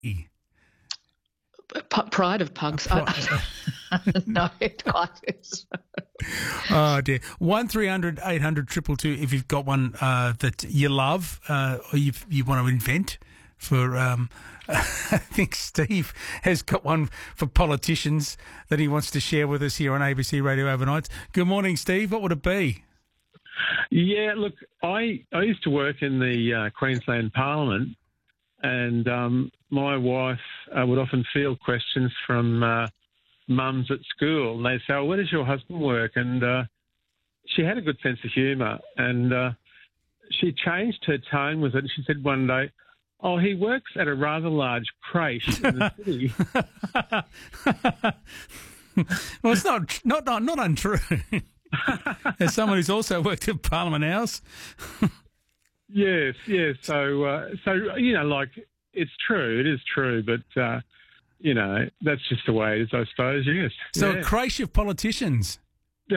Pride of pugs. No, it quite is. Oh dear. 1300 800 222 if you've got one that you love or you want to invent for. I think Steve has got one for politicians that he wants to share with us here on ABC Radio Overnight. Good morning, Steve. What would it be? Yeah, look, I used to work in the Queensland Parliament, and my wife would often field questions from mums at school, and they'd say, "Oh, where does your husband work?" And she had a good sense of humour, and she changed her tone with it, and she said one day, "Oh, he works at a rather large creche in the city." Well, it's not untrue. As someone who's also worked at Parliament House. Yes. So you know, like, it's true. It is true, but you know, that's just the way it is, I suppose. Yes. So a creche of politicians. Yeah.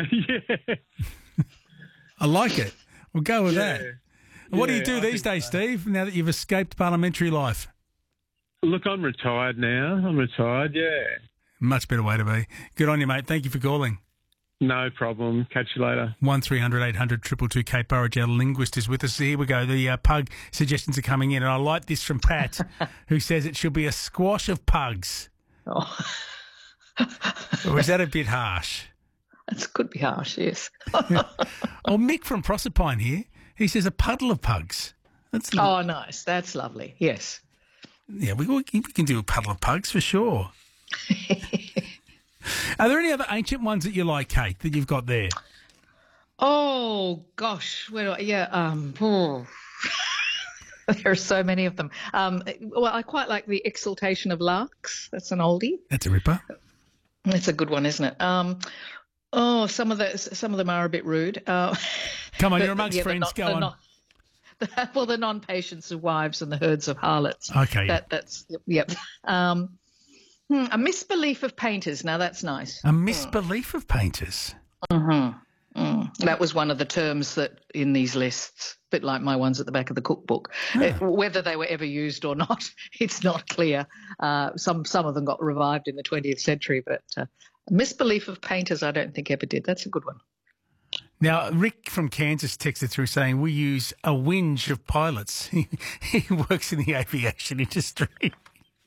I like it. We'll go with that. What do you do I these think days, so. Steve? Now that you've escaped parliamentary life. Look, I'm retired now. Yeah. Much better way to be. Good on you, mate. Thank you for calling. No problem. Catch you later. 1300 800 222. Kate Burridge, our linguist, is with us. Here we go. The pug suggestions are coming in, and I like this from Pat, who says it should be a squash of pugs. Oh. Or is that a bit harsh? That could be harsh, yes. Oh, Mick from Proserpine here. He says a puddle of pugs. That's Oh, nice. That's lovely. Yes. Yeah, we can do a puddle of pugs for sure. Are there any other ancient ones that you like, Kate, that you've got there? Oh, gosh. There are so many of them. Well, I quite like the exaltation of larks. That's an oldie. That's a ripper. That's a good one, isn't it? Some of them are a bit rude. Come on, you're amongst friends. Go on. The non-patience of wives and the herds of harlots. Okay. That's yep. A misbelief of painters. Now that's nice. A misbelief of painters. That was one of the terms that in these lists, a bit like my ones at the back of the cookbook. Whether they were ever used or not, it's not clear. Some of them got revived in the 20th century, but a misbelief of painters I don't think ever did. That's a good one. Now, Rick from Kansas texted through saying we use a whinge of pilots. He works in the aviation industry.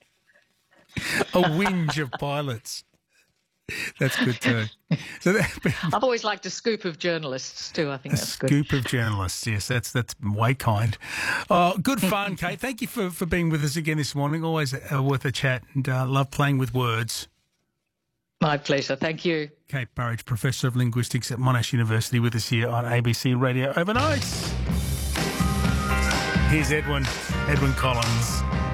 A whinge of pilots. That's good too. So I've always liked a scoop of journalists too. I think that's good. A scoop of journalists, yes, that's way kind. Good fun, Kate. Thank you for being with us again this morning. Always worth a chat, and love playing with words. My pleasure. Thank you. Kate Burridge, Professor of Linguistics at Monash University, with us here on ABC Radio Overnight. Here's Edwin Collins.